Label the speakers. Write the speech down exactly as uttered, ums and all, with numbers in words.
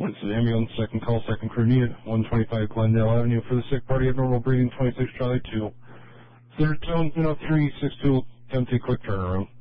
Speaker 1: Winston Ambulance, second call, second crew needed, one twenty-five Glendale Avenue for the sick party, abnormal breathing, twenty-six Charlie two. Third zone, you know, three six two, empty, quick turnaround.